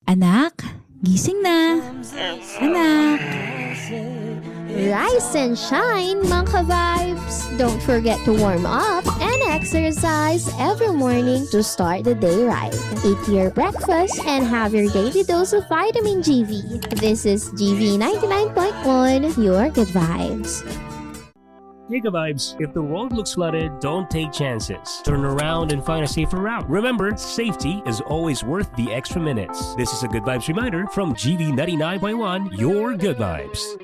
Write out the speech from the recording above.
Anak, gising na. Anak. Rise and shine, mga ka-vibes! Don't forget to warm up and exercise every morning to start the day right. Eat your breakfast and have your daily dose of vitamin GV. This is GV 99.1, your good vibes. Giga Vibes, if the road looks flooded, don't take chances. Turn around and find a safer route. Remember, safety is always worth the extra minutes. This is a Good Vibes reminder from GV 99.1, your Good Vibes.